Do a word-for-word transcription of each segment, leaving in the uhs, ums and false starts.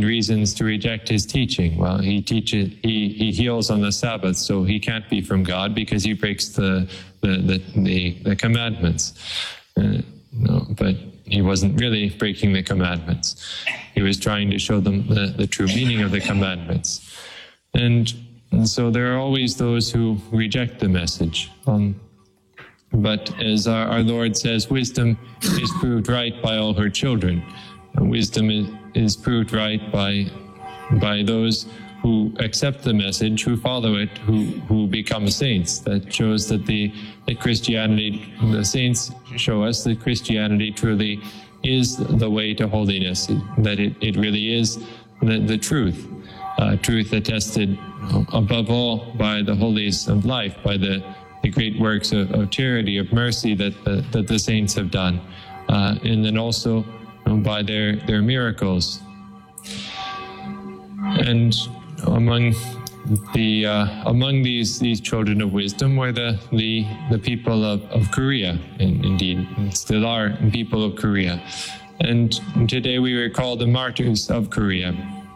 and reasons to reject his teaching. Well, he teaches, he, he heals on the Sabbath, so he can't be from God because he breaks the the the, the, the commandments. Uh, no, but he wasn't really breaking the commandments. He was trying to show them the, the true meaning of the commandments. And, and so there are always those who reject the message. Um, but as our, our Lord says, wisdom is proved right by all her children. And wisdom is, is proved right by by those who accept the message, who follow it, who, who become saints. That shows that the that Christianity, the saints show us that Christianity truly is the way to holiness, that it, it really is the, the truth, uh, truth attested above all by the holies of life, by the, the great works of, of charity, of mercy that the, that the saints have done, uh, and then also by their, their miracles. And among the uh, among these these children of wisdom were the the, the people of, of Korea, and indeed still are people of Korea. And today we recall the martyrs of Korea.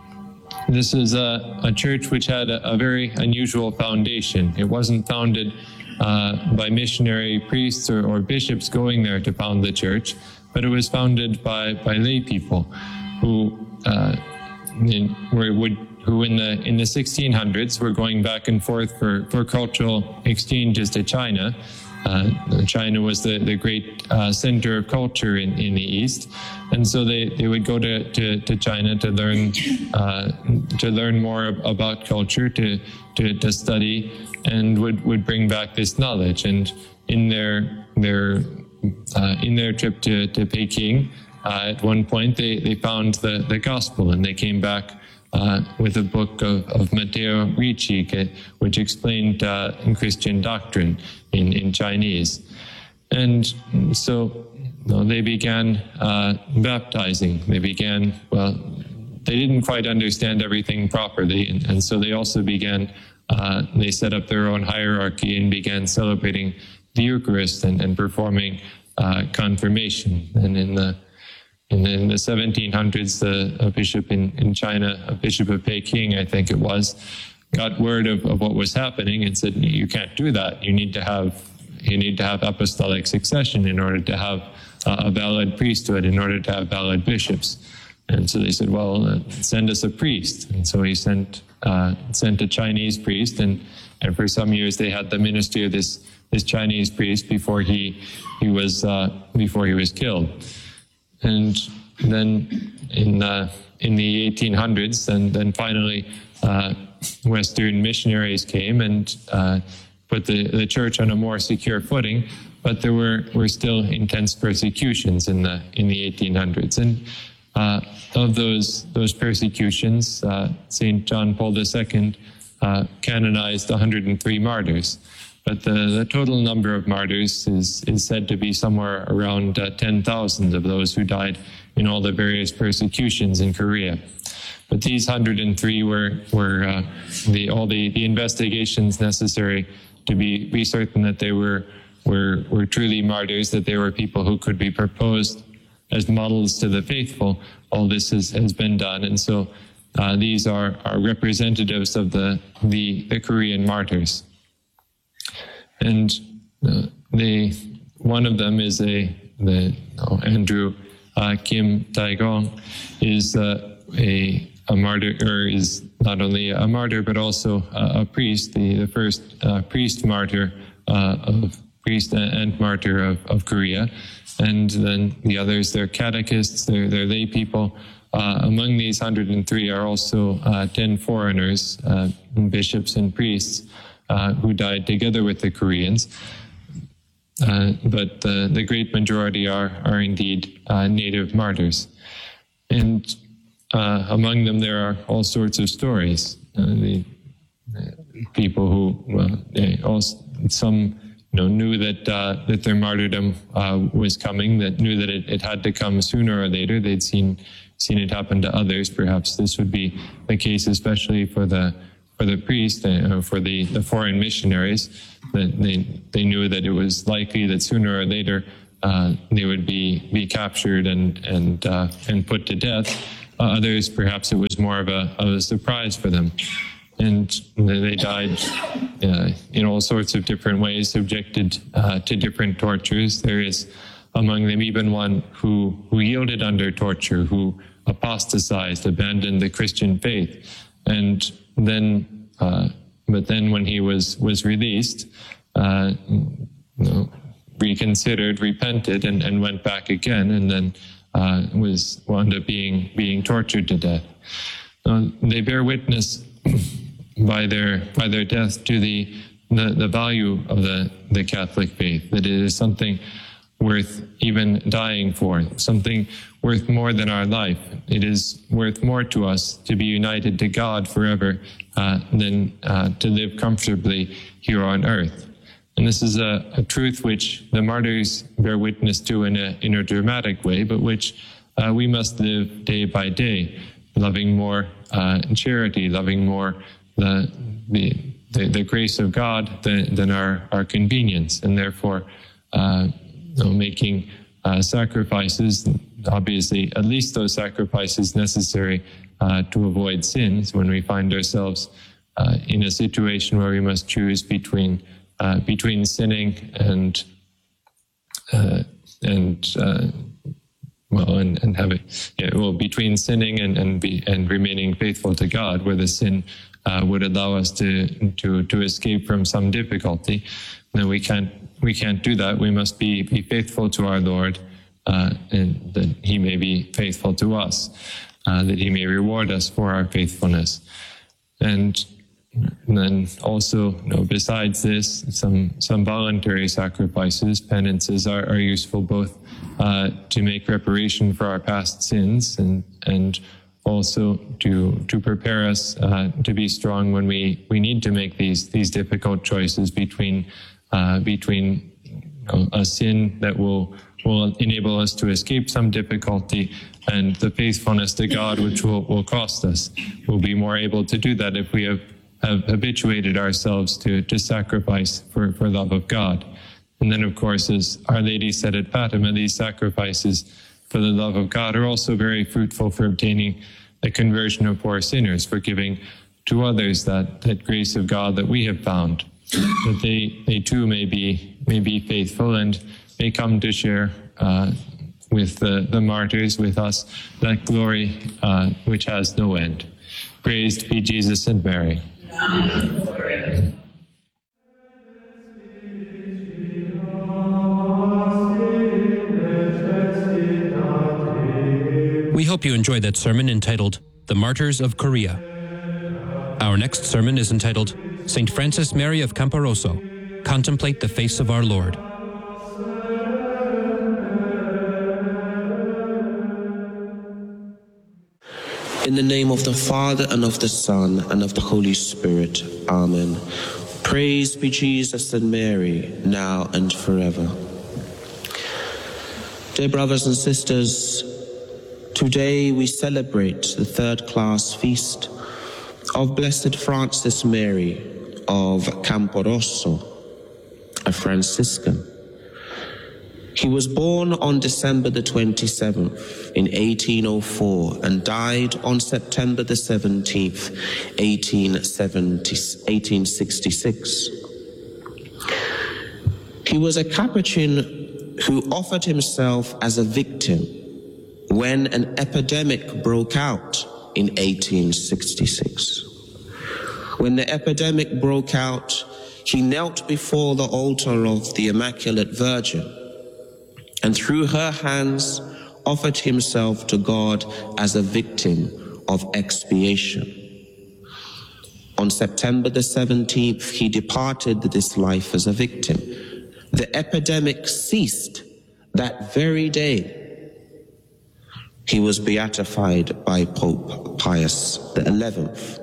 This is a, a church which had a, a very unusual foundation. It wasn't founded uh, by missionary priests or, or bishops going there to found the church, but it was founded by, by lay people who uh, in, were, would, who in the in the sixteen hundreds were going back and forth for, for cultural exchanges to China. Uh, China was the, the great uh, center of culture in, in the East, and so they, they would go to, to, to China to learn uh, to learn more about culture, to, to, to study, and would, would bring back this knowledge. And in their their uh, in their trip to, to Peking, uh, at one point they, they found the, the gospel, and they came back Uh, with a book of, of Matteo Ricci, which explained uh, Christian doctrine in, in Chinese. And so you know, they began uh, baptizing. They began, well, they didn't quite understand everything properly, and, and so they also began, uh, they set up their own hierarchy and began celebrating the Eucharist and, and performing uh, confirmation. And in the In the, in the seventeen hundreds, the, a bishop in, in China, a bishop of Peking, I think it was, got word of, of what was happening and said, you can't do that. You need to have you need to have apostolic succession in order to have uh, a valid priesthood, in order to have valid bishops. And so they said, well, uh, send us a priest. And so he sent uh, sent a Chinese priest, and, and for some years they had the ministry of this this Chinese priest before he he was uh, before he was killed. And then in uh, in the eighteen hundreds, and then finally uh, Western missionaries came and uh, put the, the church on a more secure footing. But there were, were still intense persecutions in the in the eighteen hundreds, and uh, of those those persecutions, uh, Saint John Paul the Second uh, canonized one hundred three martyrs. But the, the total number of martyrs is, is said to be somewhere around uh, ten thousand of those who died in all the various persecutions in Korea. But these one hundred three were, were uh, the, all the, the investigations necessary to be, be certain that they were, were, were truly martyrs, that they were people who could be proposed as models to the faithful. All this has, has been done. And so uh, these are, are representatives of the, the, the Korean martyrs. And uh, they, one of them is a the oh, Andrew uh, Kim Taegong is uh, a a martyr, or is not only a martyr but also a, a priest, the the first uh, priest martyr uh, of priest and martyr of, of Korea. And then the others, they're catechists, they're they're lay people. Uh, among these one hundred three are also uh, ten foreigners, uh, bishops and priests, Uh, who died together with the Koreans. Uh, but uh, the great majority are, are indeed uh, native martyrs. And uh, among them there are all sorts of stories. Uh, the uh, people who, well, they also, some you know, knew that uh, that their martyrdom uh, was coming, that knew that it, it had to come sooner or later. They'd seen, seen it happen to others. Perhaps this would be the case especially for the for the priests, uh, for the, the foreign missionaries, that they they knew that it was likely that sooner or later uh, they would be be captured and and uh, and put to death. others, perhaps it was more of a, of a surprise for them. And they died uh, in all sorts of different ways, subjected uh, to different tortures. There is among them even one who, who yielded under torture, who apostatized, abandoned the Christian faith. And then, uh, but then when he was, was released, uh, you know, reconsidered, repented, and, and went back again, and then uh, was wound up being, being tortured to death. Uh, they bear witness by their by their death to the, the the value of the the Catholic faith, that it is something worth even dying for, something worth more than our life. It is worth more to us to be united to God forever uh, than uh, to live comfortably here on earth. And this is a, a truth which the martyrs bear witness to in a in a dramatic way, but which uh, we must live day by day, loving more uh, charity, loving more The, the the the grace of God than, than our, our convenience, and therefore uh, you know, making uh, sacrifices, obviously at least those sacrifices necessary uh, to avoid sins when we find ourselves uh, in a situation where we must choose between uh, between sinning and uh, and uh, well and, and having yeah, well between sinning and and be and remaining faithful to God, where the sin Uh, would allow us to to to escape from some difficulty. No, we can't we can't do that. We must be be faithful to our Lord, uh, and that He may be faithful to us, uh, that He may reward us for our faithfulness. And, and then also, you know, besides this, some some voluntary sacrifices, penances are, are useful both uh, to make reparation for our past sins and and. also to to prepare us uh, to be strong when we, we need to make these these difficult choices between uh, between you know, a sin that will will enable us to escape some difficulty and the faithfulness to God, which will, will cost us. We'll be more able to do that if we have, have habituated ourselves to to sacrifice for, for love of God. And then, of course, as Our Lady said at Fatima, these sacrifices for the love of God are also very fruitful for obtaining the conversion of poor sinners, for giving to others that, that grace of God that we have found, that they, they too may be may be faithful and may come to share uh, with the, the martyrs, with us, that glory uh, which has no end. Praised be Jesus and Mary. Amen. We hope you enjoyed that sermon entitled, The Martyrs of Korea. Our next sermon is entitled, Saint Francis Mary of Camporoso, Contemplate the Face of Our Lord. In the name of the Father, and of the Son, and of the Holy Spirit. Amen. Praise be Jesus and Mary, now and forever. Dear brothers and sisters, today we celebrate the third-class feast of Blessed Francis Mary of Camporoso, a Franciscan. He was born on December the twenty-seventh in eighteen oh four and died on September the seventeenth, eighteen sixty-six. He was a Capuchin who offered himself as a victim when an epidemic broke out in eighteen sixty-six. When the epidemic broke out, he knelt before the altar of the Immaculate Virgin and through her hands offered himself to God as a victim of expiation. On September the seventeenth, he departed this life as a victim. The epidemic ceased that very day. He was beatified by Pope Pius the eleventh.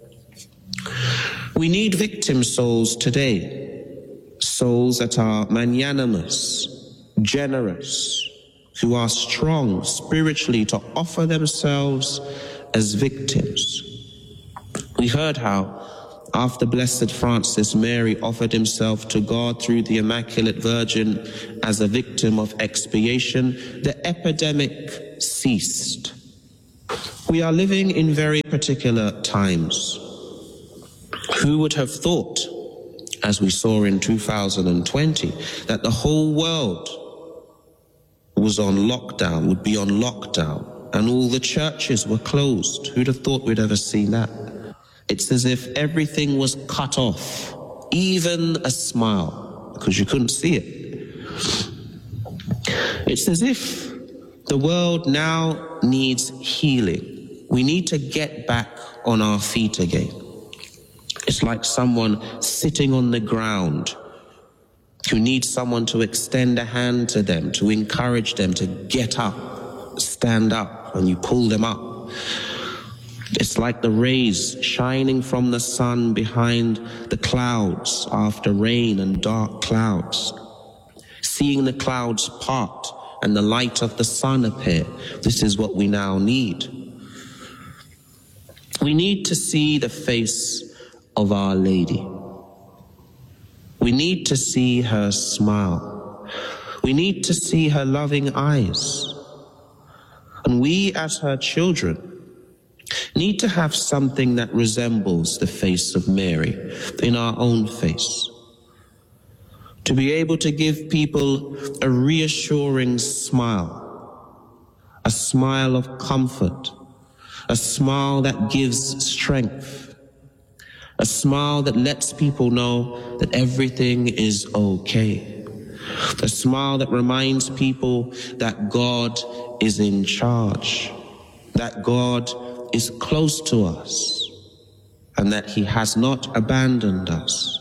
We need victim souls today, souls that are magnanimous, generous, who are strong spiritually to offer themselves as victims. We heard how after Blessed Francis Mary offered himself to God through the Immaculate Virgin as a victim of expiation, the epidemic ceased. We are living in very particular times. Who would have thought, as we saw in two thousand twenty, that the whole world was on lockdown, would be on lockdown, and all the churches were closed? Who'd have thought we'd ever seen that? It's as if everything was cut off, even a smile, because you couldn't see it. It's as if the world now needs healing. We need to get back on our feet again. It's like someone sitting on the ground who needs someone to extend a hand to them, to encourage them to get up, stand up, and you pull them up. It's like the rays shining from the sun behind the clouds after rain and dark clouds. Seeing the clouds part and the light of the sun appear. This is what we now need. We need to see the face of Our Lady. We need to see her smile. We need to see her loving eyes. And we, as her children, need to have something that resembles the face of Mary in our own face. To be able to give people a reassuring smile, a smile of comfort, a smile that gives strength, a smile that lets people know that everything is okay, a smile that reminds people that God is in charge, that God is close to us, and that He has not abandoned us.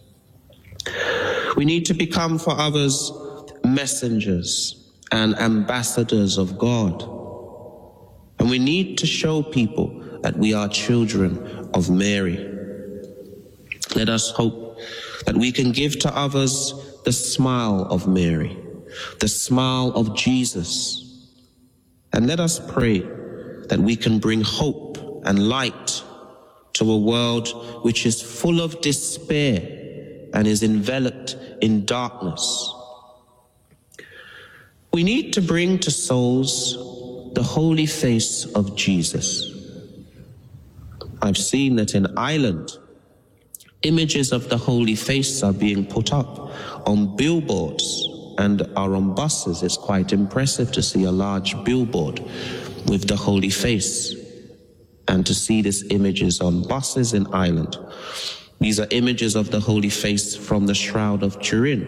We need to become for others messengers and ambassadors of God. And we need to show people that we are children of Mary. Let us hope that we can give to others the smile of Mary, the smile of Jesus. And let us pray that we can bring hope and light to a world which is full of despair and is enveloped in darkness. We need to bring to souls the holy face of Jesus. I've seen that in Ireland, images of the holy face are being put up on billboards and are on buses. It's quite impressive to see a large billboard with the holy face and to see these images on buses in Ireland. These are images of the holy face from the Shroud of Turin.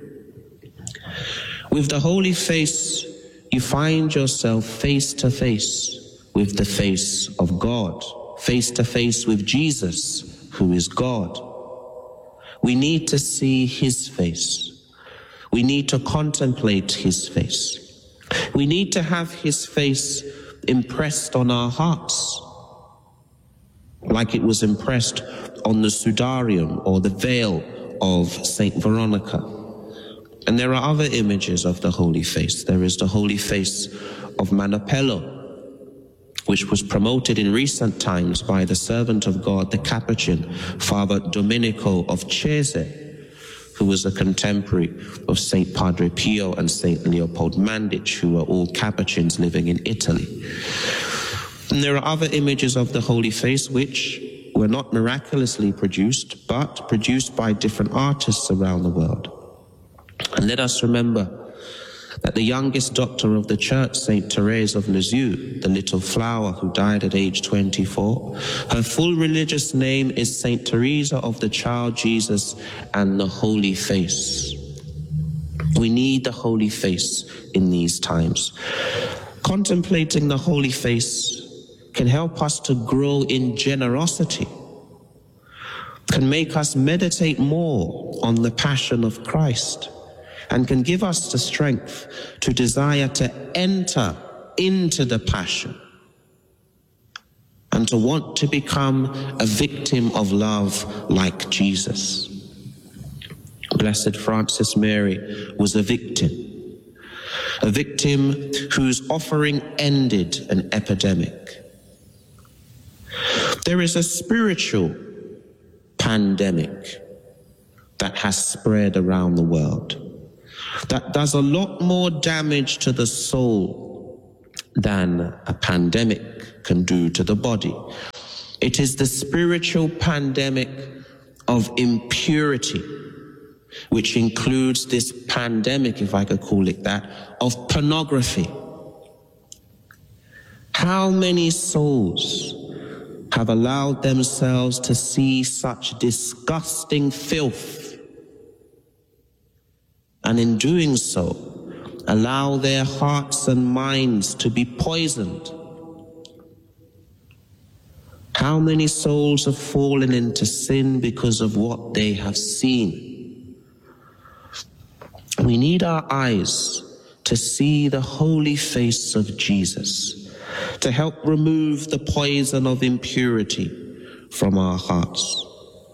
With the holy face, you find yourself face to face with the face of God, face to face with Jesus, who is God. We need to see His face. We need to contemplate His face. We need to have His face impressed on our hearts, like it was impressed on the sudarium or the veil of Saint Veronica. And there are other images of the holy face. There is the holy face of Manopello, which was promoted in recent times by the servant of God, the Capuchin, Father Domenico of Cese, who was a contemporary of Saint Padre Pio and Saint Leopold Mandic, who were all Capuchins living in Italy. And there are other images of the holy face which were not miraculously produced, but produced by different artists around the world. And let us remember that the youngest doctor of the church, Saint Therese of Lisieux, the little flower who died at age twenty-four, her full religious name is Saint Teresa of the Child Jesus and the Holy Face. We need the Holy Face in these times. Contemplating the Holy Face can help us to grow in generosity, can make us meditate more on the passion of Christ, and can give us the strength to desire to enter into the passion and to want to become a victim of love like Jesus. Blessed Frances Mary was a victim, a victim whose offering ended an epidemic. There is a spiritual pandemic that has spread around the world that does a lot more damage to the soul than a pandemic can do to the body. It is the spiritual pandemic of impurity, which includes this pandemic, if I could call it that, of pornography. How many souls have allowed themselves to see such disgusting filth, and in doing so, allow their hearts and minds to be poisoned? How many souls have fallen into sin because of what they have seen? We need our eyes to see the holy face of Jesus, to help remove the poison of impurity from our hearts.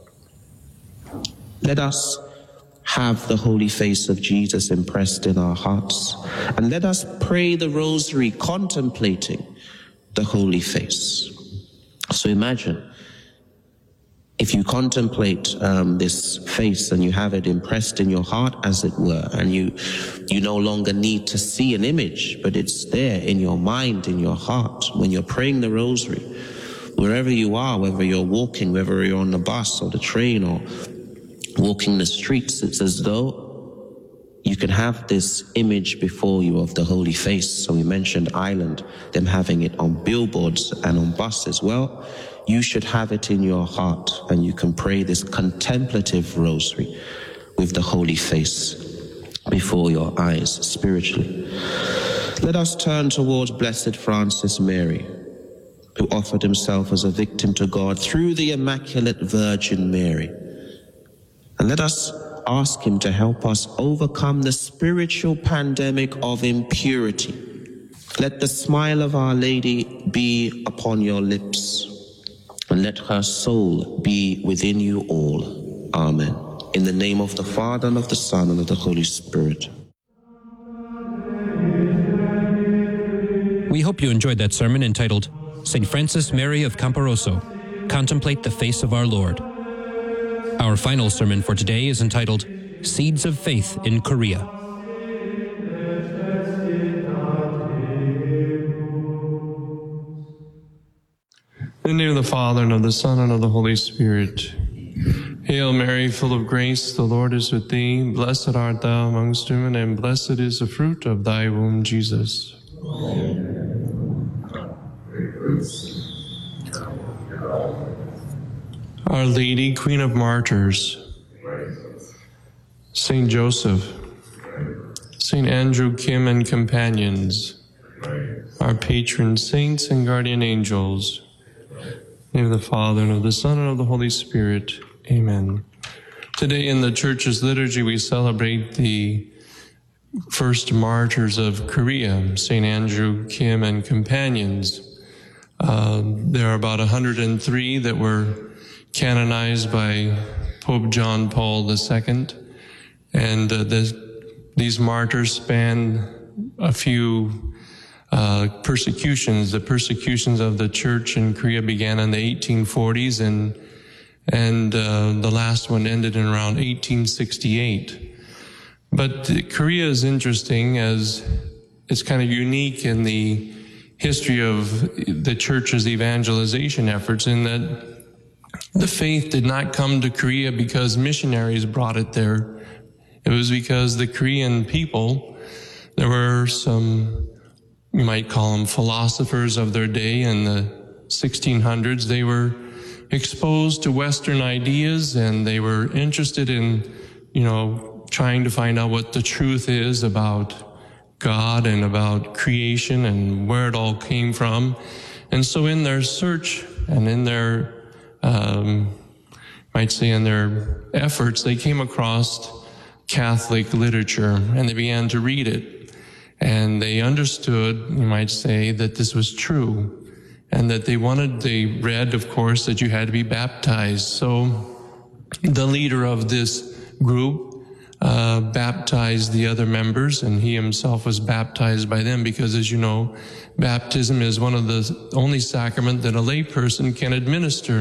Let us have the holy face of Jesus impressed in our hearts, and let us pray the rosary contemplating the holy face. So imagine if you contemplate um, this face and you have it impressed in your heart, as it were, and you you no longer need to see an image, but it's there in your mind, in your heart, when you're praying the rosary, wherever you are, whether you're walking, whether you're on the bus or the train or walking the streets, it's as though you can have this image before you of the holy face. So we mentioned Ireland, them having it on billboards and on buses. Well, you should have it in your heart, and you can pray this contemplative rosary with the holy face before your eyes spiritually. Let us turn towards Blessed Francis Mary, who offered himself as a victim to God through the Immaculate Virgin Mary. And let us ask him to help us overcome the spiritual pandemic of impurity. Let the smile of Our Lady be upon your lips, and let her soul be within you all. Amen. In the name of the Father, and of the Son, and of the Holy Spirit. We hope you enjoyed that sermon entitled Saint Francis Mary of Camporoso, Contemplate the Face of Our Lord. Our final sermon for today is entitled Seeds of Faith in Korea. In the name of the Father, and of the Son, and of the Holy Spirit. Hail Mary, full of grace, the Lord is with thee. Blessed art thou amongst women, and blessed is the fruit of thy womb, Jesus. Our Lady, Queen of Martyrs, Saint Joseph, Saint Andrew Kim and companions, our patron saints and guardian angels, in the name of the Father, and of the Son, and of the Holy Spirit. Amen. Today in the Church's liturgy, we celebrate the first martyrs of Korea, Saint Andrew Kim and companions. Uh, there are about one hundred three that were canonized by Pope John Paul the Second, and uh, the, these martyrs span a few uh, persecutions. The persecutions of the church in Korea began in the eighteen forties, and and uh, the last one ended in around eighteen sixty-eight. But Korea is interesting, as it's kind of unique in the history of the church's evangelization efforts, in that the faith did not come to Korea because missionaries brought it there. It was because the Korean people, there were some, you might call them philosophers of their day in the sixteen hundreds. They were exposed to Western ideas, and they were interested in, you know, trying to find out what the truth is about God and about creation and where it all came from. And so in their search and in their Um, might say in their efforts, they came across Catholic literature, and they began to read it. And they understood, you might say, that this was true, and that they wanted, they read, of course, that you had to be baptized. So the leader of this group uh, baptized the other members, and he himself was baptized by them, because, as you know, baptism is one of the only sacrament that a lay person can administer.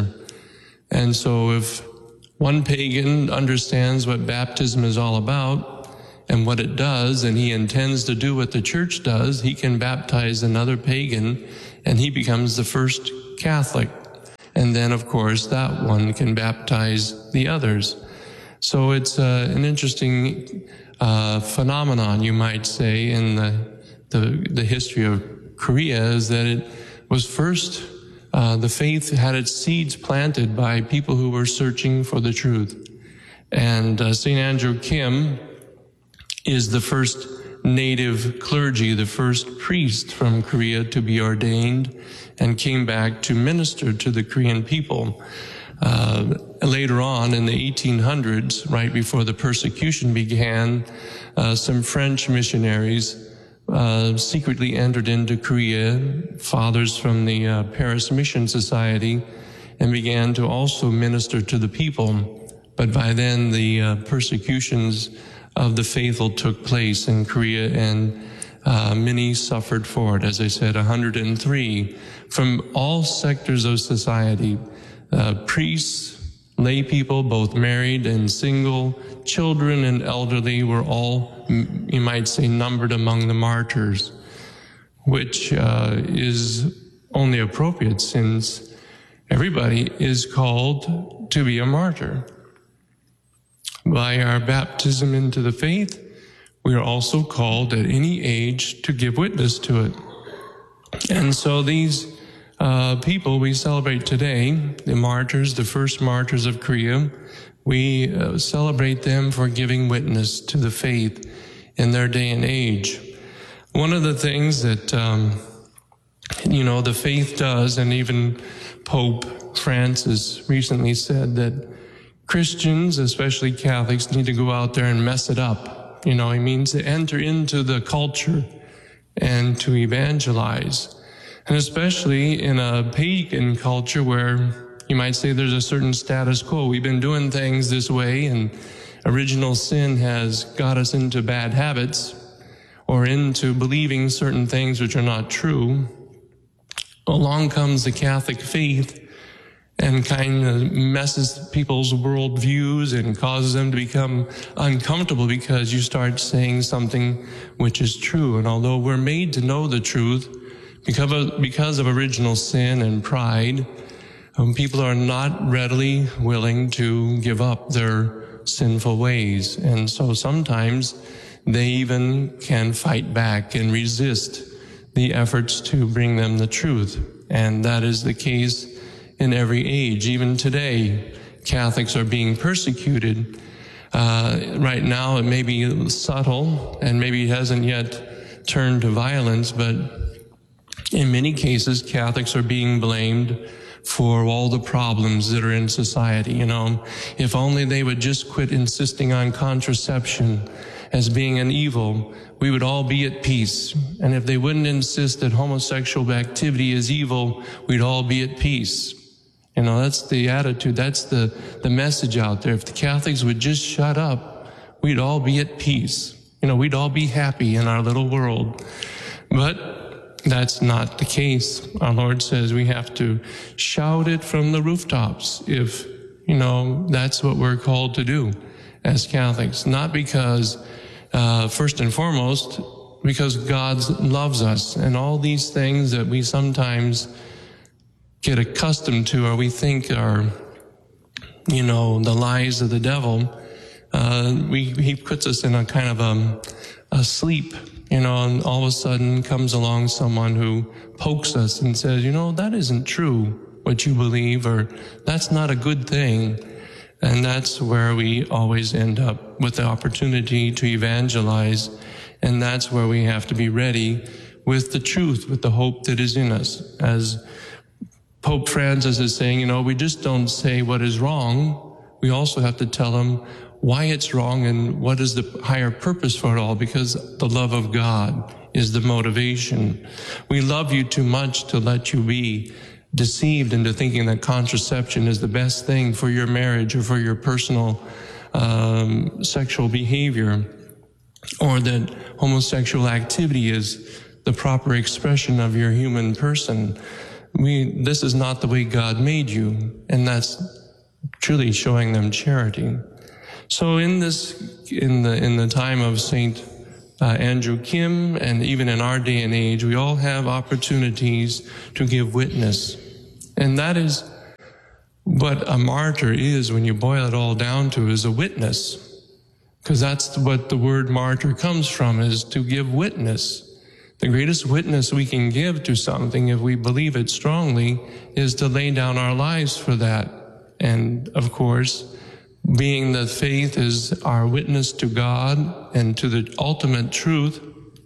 And so if one pagan understands what baptism is all about, And what it does, and he intends to do what the church does, he can baptize another pagan and he becomes the first Catholic. And then, of course, that one can baptize the others. So it's uh, an interesting uh, phenomenon, you might say, in the, the, the history of Korea, is that it was first, uh, the faith had its seeds planted by people who were searching for the truth. And uh, Saint Andrew Kim is the first native clergy, the first priest from Korea to be ordained, and came back to minister to the Korean people. Uh, later on in the eighteen hundreds, right before the persecution began, uh, some French missionaries uh, secretly entered into Korea, fathers from the uh, Paris Mission Society, and began to also minister to the people. But by then, the uh, persecutions of the faithful took place in Korea, and uh, many suffered for it. As I said, one hundred three from all sectors of society, uh, priests, lay people, both married and single, children and elderly, were all, you might say, numbered among the martyrs, which uh, is only appropriate since everybody is called to be a martyr. By our baptism into the faith, we are also called at any age to give witness to it. And so these uh, people we celebrate today, the martyrs, the first martyrs of Korea, we uh, celebrate them for giving witness to the faith in their day and age. One of the things that, um, you know, the faith does, and even Pope Francis recently said that Christians, especially Catholics, need to go out there and mess it up. You know, it means to enter into the culture and to evangelize. And especially in a pagan culture where you might say there's a certain status quo. We've been doing things this way, and original sin has got us into bad habits or into believing certain things which are not true. Along comes the Catholic faith and kind of messes people's worldviews and causes them to become uncomfortable because you start saying something which is true. And although we're made to know the truth, because of, because of original sin and pride, um, people are not readily willing to give up their sinful ways. And so sometimes they even can fight back and resist the efforts to bring them the truth. And that is the case in every age. Even today, Catholics are being persecuted. Uh, right now, it may be subtle and maybe it hasn't yet turned to violence, but in many cases, Catholics are being blamed for all the problems that are in society. You know, if only they would just quit insisting on contraception as being an evil, we would all be at peace. And if they wouldn't insist that homosexual activity is evil, we'd all be at peace. You know, that's the attitude, that's the, the message out there. If the Catholics would just shut up, we'd all be at peace. You know, we'd all be happy in our little world. But that's not the case. Our Lord says we have to shout it from the rooftops if, you know, that's what we're called to do as Catholics. Not because, uh, first and foremost, because God loves us, and all these things that we sometimes get accustomed to or we think are, you know, the lies of the devil, uh, we, he puts us in a kind of a, a sleep, you know, and all of a sudden comes along someone who pokes us and says, you know, that isn't true, what you believe, or that's not a good thing. And that's where we always end up with the opportunity to evangelize. And that's where we have to be ready with the truth, with the hope that is in us. As Pope Francis is saying, you know, we just don't say what is wrong. We also have to tell them why it's wrong and what is the higher purpose for it all, because the love of God is the motivation. We love you too much to let you be deceived into thinking that contraception is the best thing for your marriage or for your personal um, sexual behavior, or that homosexual activity is the proper expression of your human person. We, this is not the way God made you, and that's truly showing them charity. So in this, in the in the time of Saint uh, Andrew Kim, and even in our day and age, we all have opportunities to give witness, and that is what a martyr is. When you boil it all down to, is a witness, because that's what the word martyr comes from, is to give witness. The greatest witness we can give to something, if we believe it strongly, is to lay down our lives for that. And of course, being that faith is our witness to God and to the ultimate truth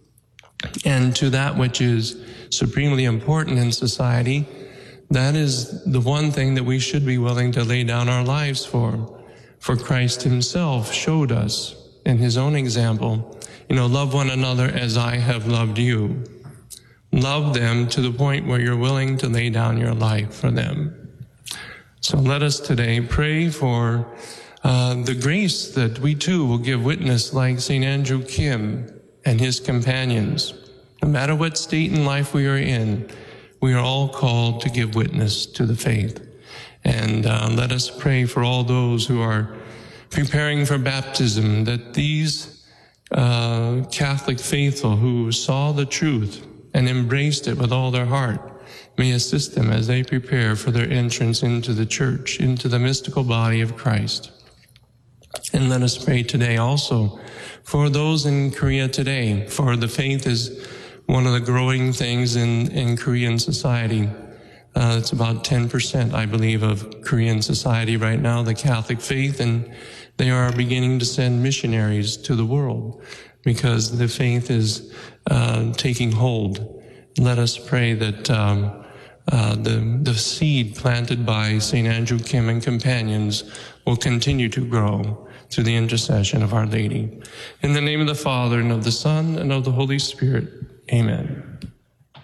and to that which is supremely important in society, that is the one thing that we should be willing to lay down our lives for. For Christ himself showed us in his own example, you know, love one another as I have loved you. Love them to the point where you're willing to lay down your life for them. So let us today pray for uh, the grace that we too will give witness like Saint Andrew Kim and his companions. No matter what state in life we are in, we are all called to give witness to the faith. And uh, let us pray for all those who are preparing for baptism, that these uh, Catholic faithful who saw the truth and embraced it with all their heart may assist them as they prepare for their entrance into the church, into the mystical body of Christ. And let us pray today also for those in Korea today, for the faith is one of the growing things in, in Korean society. Uh, it's about ten percent, I believe, of Korean society right now, the Catholic faith, and they are beginning to send missionaries to the world because the faith is uh, taking hold. Let us pray that um, uh, the, the seed planted by Saint Andrew Kim and companions will continue to grow through the intercession of Our Lady. In the name of the Father, and of the Son, and of the Holy Spirit, amen.